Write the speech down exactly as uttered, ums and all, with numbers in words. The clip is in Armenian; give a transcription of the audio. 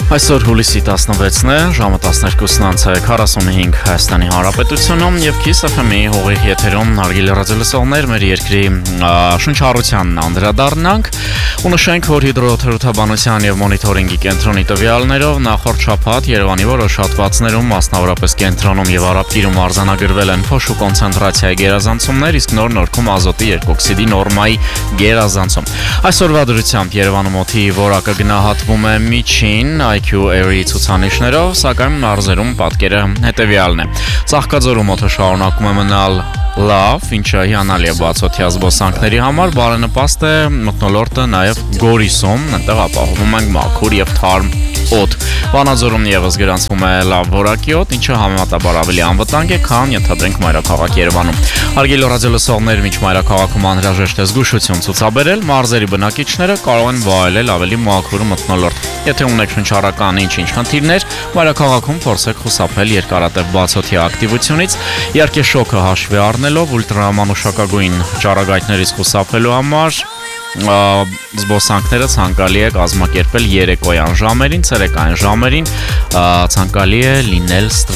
Այսօր հուլիսի տասնվեցն է, ժամը տասներկուսն անց է քառասունհինգ Հայաստանի Հանրապետությունում և Kiss F M-ի հողի եթերում հարգելի ռադիոլսողներ մեր երկրի շնչառությանն անդրադառնանք ու նշենք, որ հիդրոթերապևտաբանության և մոնիթորինգի կենտրոնի տվյալներով նախորդ շաբաթ Երևանի որոշ հատվածներում, մասնավորապես կենտրոնում և Արաբկիրում արձանագրվել են փոշու կոնցենտրացիայի գերազանցումներ, իսկ նոր Նորքում ազոտի երկօքսիդի նորմայի գերազանցում։ Այսօրվա դրությամբ Երևանում օդի որակը գնահատվում է միջին I Q Air-ի ցուցանիշներով, սակայն մարզերում պատկերը հետևյալն է։ Ծաղկաձորում օդը շարունակում է մնալ լավ, ինչը հիանալի է բացօթյա զբոսանքների համար, բարենպաստ է մթնոլորտը նաև Գորիսում, այնտեղ ապահովում ենք մաքուր և թարմ օդ։ Վանաձորում ևս գրանցվում է լավ որակի օդ, ինչը համեմատաբար ավելի անվտանգ է, քան ենթադրենք մայրաքաղաք Երևանում։ Հարգելի ռադիոլսողներ, մինչ մայրաքաղաքում անհրաժեշտ է զգուշություն ցուցաբերել, մարզերի բնակիչները կարող են վայելել ավելի մաքուր մթնոլորտ։ Եթե ունեք շնչառական ինչ-ինչ խնդիրներ, մայրաքաղաքում փորձեք խուսափել երկարատև բացօթյա ակտիվությունից, իհարկե շոկը հաշվի առնելով ուլտրամանուշակագույն ճառագայթներից խուսափելու համար զբոսանքները ցանկալի է կազմակերպել երեկոյան ժամերին, ցերեկային ժամերին ցանկալի է լինել